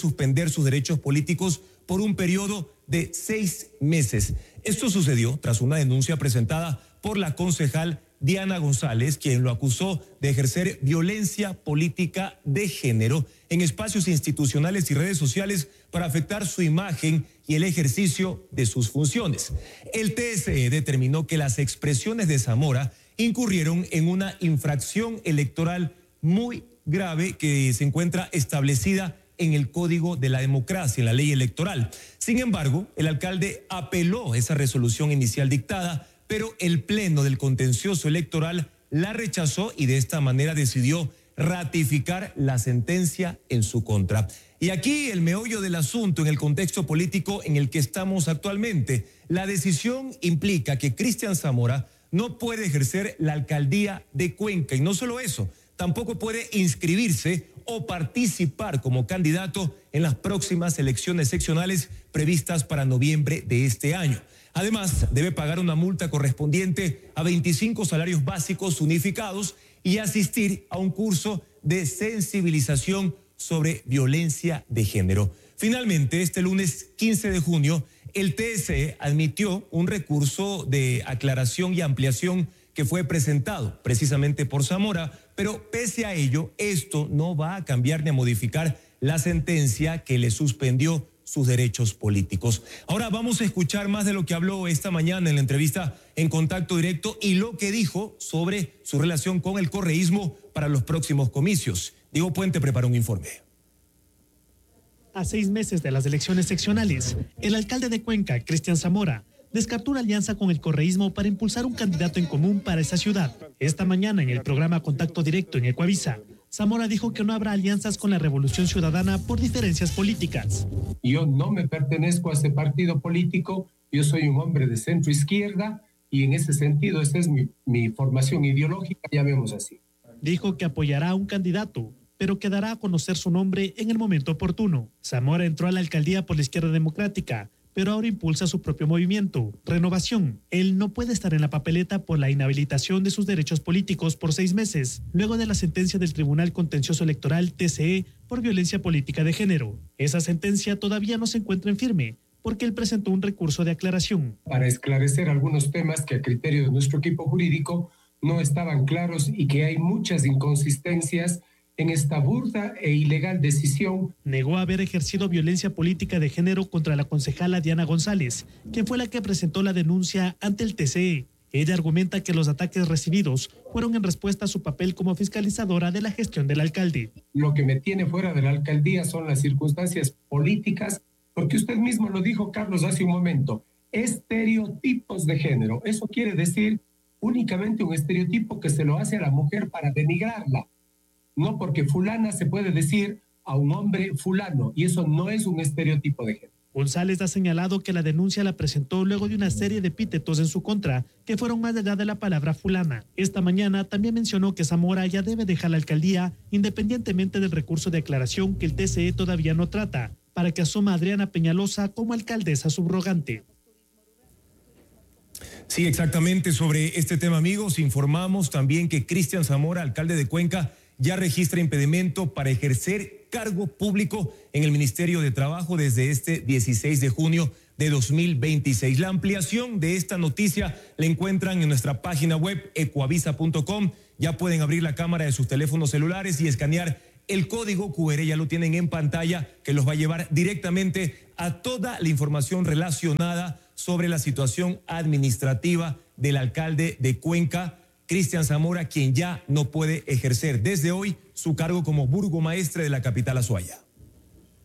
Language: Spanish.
suspender sus derechos políticos por un periodo de 6 meses. Esto sucedió tras una denuncia presentada por la concejal Diana González, quien lo acusó de ejercer violencia política de género en espacios institucionales y redes sociales para afectar su imagen y el ejercicio de sus funciones. El TSE determinó que las expresiones de Zamora incurrieron en una infracción electoral muy grave que se encuentra establecida en el Código de la Democracia, en la ley electoral. Sin embargo, el alcalde apeló esa resolución inicial dictada, pero el Pleno del Contencioso Electoral la rechazó y de esta manera decidió ratificar la sentencia en su contra. Y aquí el meollo del asunto en el contexto político en el que estamos actualmente. La decisión implica que Cristian Zamora no puede ejercer la alcaldía de Cuenca y no solo eso, tampoco puede inscribirse o participar como candidato en las próximas elecciones seccionales previstas para noviembre de este año. Además, debe pagar una multa correspondiente a 25 salarios básicos unificados y asistir a un curso de sensibilización sobre violencia de género. Finalmente, este lunes 15 de junio, el TSE admitió un recurso de aclaración y ampliación que fue presentado precisamente por Zamora, pero pese a ello, esto no va a cambiar ni a modificar la sentencia que le suspendió sus derechos políticos. Ahora vamos a escuchar más de lo que habló esta mañana en la entrevista en Contacto Directo y lo que dijo sobre su relación con el correísmo para los próximos comicios. Diego Puente preparó un informe. A 6 meses de las elecciones seccionales, el alcalde de Cuenca, Cristian Zamora, descartó una alianza con el correísmo para impulsar un candidato en común para esa ciudad. Esta mañana en el programa Contacto Directo en Ecuavisa, Zamora dijo que no habrá alianzas con la Revolución Ciudadana por diferencias políticas. Yo no me pertenezco a ese partido político, yo soy un hombre de centro izquierda y en ese sentido esa es mi formación ideológica, ya vemos así. Dijo que apoyará a un candidato, pero que dará a conocer su nombre en el momento oportuno. Zamora entró a la alcaldía por la Izquierda Democrática, pero ahora impulsa su propio movimiento, Renovación. Él no puede estar en la papeleta por la inhabilitación de sus derechos políticos por 6 meses, luego de la sentencia del Tribunal Contencioso Electoral TSE por violencia política de género. Esa sentencia todavía no se encuentra en firme, porque él presentó un recurso de aclaración. Para esclarecer algunos temas que a criterio de nuestro equipo jurídico no estaban claros y que hay muchas inconsistencias en esta burda e ilegal decisión. Negó haber ejercido violencia política de género contra la concejala Diana González, quien fue la que presentó la denuncia ante el TSE. Ella argumenta que los ataques recibidos fueron en respuesta a su papel como fiscalizadora de la gestión del alcalde. Lo que me tiene fuera de la alcaldía son las circunstancias políticas, porque usted mismo lo dijo, Carlos, hace un momento, estereotipos de género. Eso quiere decir únicamente un estereotipo que se lo hace a la mujer para denigrarla. No porque fulana se puede decir a un hombre fulano, y eso no es un estereotipo de género. González ha señalado que la denuncia la presentó luego de una serie de epítetos en su contra que fueron más allá de la palabra fulana. Esta mañana también mencionó que Zamora ya debe dejar la alcaldía independientemente del recurso de aclaración que el TSE todavía no trata, para que asuma a Adriana Peñalosa como alcaldesa subrogante. Sí, exactamente. Sobre este tema, amigos, informamos también que Cristian Zamora, alcalde de Cuenca, ya registra impedimento para ejercer cargo público en el Ministerio de Trabajo desde este 16 de junio de 2026. La ampliación de esta noticia la encuentran en nuestra página web ecuavisa.com. Ya pueden abrir la cámara de sus teléfonos celulares y escanear el código QR, ya lo tienen en pantalla, que los va a llevar directamente a toda la información relacionada sobre la situación administrativa del alcalde de Cuenca, Cristian Zamora, quien ya no puede ejercer desde hoy su cargo como burgomaestre de la capital azuaya.